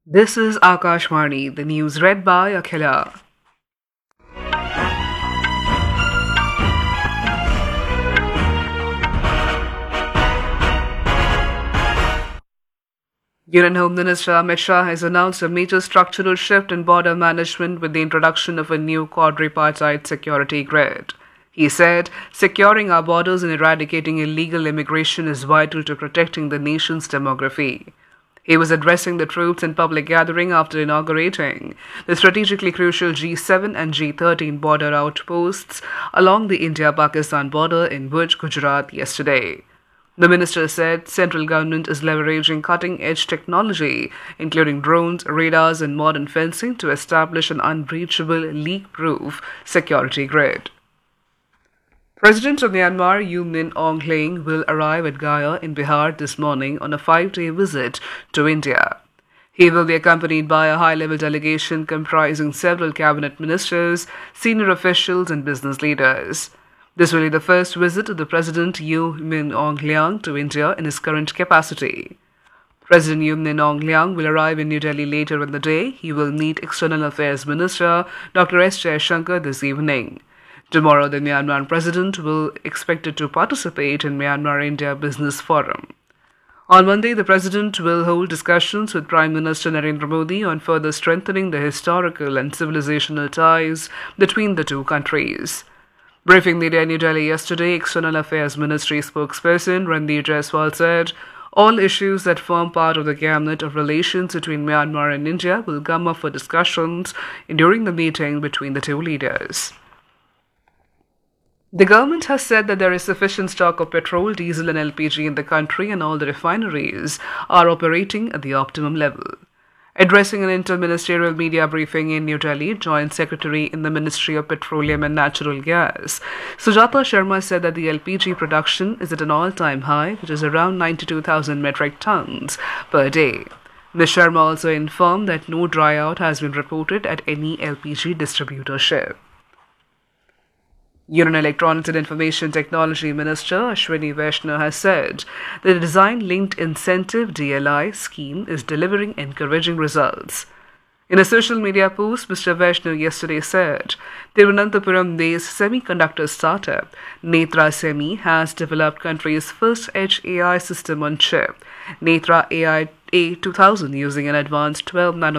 This is Akashvani, the news read by Akhila. Union Home Minister Amit Shah has announced a major structural shift in border management with the introduction of a new quadripartite security grid. He said, securing our borders and eradicating illegal immigration is vital to protecting the nation's demography. He was addressing the troops in public gathering after inaugurating the strategically crucial G7 and G13 border outposts along the India-Pakistan border in Bhuj, Gujarat yesterday. The minister said central government is leveraging cutting-edge technology, including drones, radars, and modern fencing to establish an unbreachable, leak-proof security grid. President of Myanmar, U Min Aung Hlaing, will arrive at Gaya in Bihar this morning on a 5-day visit to India. He will be accompanied by a high-level delegation comprising several cabinet ministers, senior officials, and business leaders. This will be the first visit of the President U Min Aung Hlaing to India in his current capacity. President U Min Aung Hlaing will arrive in New Delhi later in the day. He will meet External Affairs Minister Dr. S. Jaishankar this evening. Tomorrow, the Myanmar President will expected to participate in Myanmar-India Business Forum. On Monday, the President will hold discussions with Prime Minister Narendra Modi on further strengthening the historical and civilizational ties between the two countries. Briefing media in New Delhi yesterday, External Affairs Ministry spokesperson Ranveer Jaiswal said, all issues that form part of the gamut of relations between Myanmar and India will come up for discussions during the meeting between the two leaders. The government has said that there is sufficient stock of petrol, diesel and LPG in the country and all the refineries are operating at the optimum level. Addressing an inter-ministerial media briefing in New Delhi, Joint Secretary in the Ministry of Petroleum and Natural Gas, Sujata Sharma said that the LPG production is at an all-time high, which is around 92,000 metric tons per day. Ms. Sharma also informed that no dry-out has been reported at any LPG distributorship. Union Electronics and Information Technology Minister Ashwini Vaishnaw has said that the Design-Linked Incentive DLI scheme is delivering encouraging results. In a social media post, Mr. Vaishnaw yesterday said Thiruvananthapuram-based semiconductor startup Netra Semi has developed country's first edge AI system on chip, Netra AI A2000, using an advanced 12 nanometer